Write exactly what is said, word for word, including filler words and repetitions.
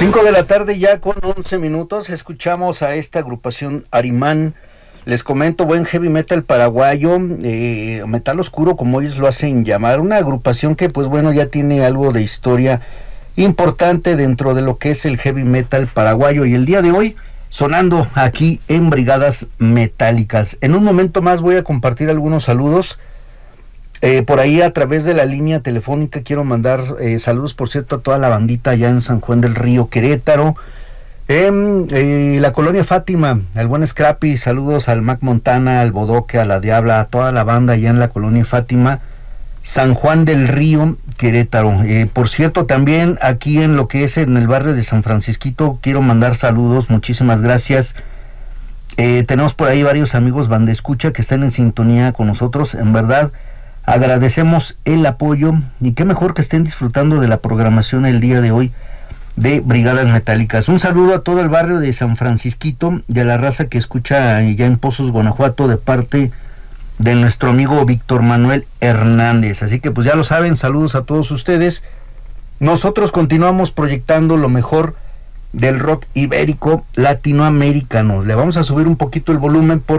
Cinco de la tarde ya con once minutos, escuchamos a esta agrupación Arimán. Les comento, buen heavy metal paraguayo, eh, metal oscuro como ellos lo hacen llamar, una agrupación que pues bueno ya tiene algo de historia importante dentro de lo que es el heavy metal paraguayo, y el día de hoy sonando aquí en Brigadas Metálicas. En un momento más voy a compartir algunos saludos. Eh, por ahí a través de la línea telefónica quiero mandar eh, saludos, por cierto, a toda la bandita allá en San Juan del Río, Querétaro, en eh, la colonia Fátima, al buen Scrappy, saludos al Mac Montana, al Bodoque, a la Diabla, a toda la banda allá en la colonia Fátima, San Juan del Río, Querétaro. Eh, por cierto, también aquí en lo que es en el barrio de San Francisquito, quiero mandar saludos, muchísimas gracias. Eh, tenemos por ahí varios amigos banda escucha que están en sintonía con nosotros, en verdad. Agradecemos el apoyo y qué mejor que estén disfrutando de la programación el día de hoy de Brigadas Metálicas. Un saludo a todo el barrio de San Francisquito y a la raza que escucha ya en Pozos, Guanajuato, de parte de nuestro amigo Víctor Manuel Hernández. Así que pues ya lo saben, saludos a todos ustedes. Nosotros continuamos proyectando lo mejor del rock ibérico latinoamericano. Le vamos a subir un poquito el volumen por